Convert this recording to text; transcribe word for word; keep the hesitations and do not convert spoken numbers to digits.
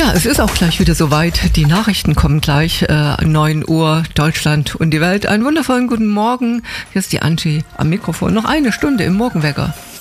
Ja, es ist auch gleich wieder soweit. Die Nachrichten kommen gleich. Äh, neun Uhr, Deutschland und die Welt. Einen wundervollen guten Morgen. Hier ist die Angie am Mikrofon. Noch eine Stunde im Morgenwecker.